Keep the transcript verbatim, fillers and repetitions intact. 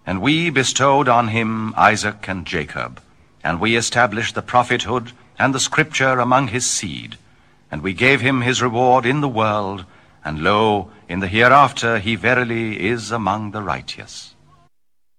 And we bestowed on him Isaac and Jacob, and we established the prophethood and the scripture among his seed. And we gave him his reward in the world, and lo, in the hereafter he verily is among the righteous.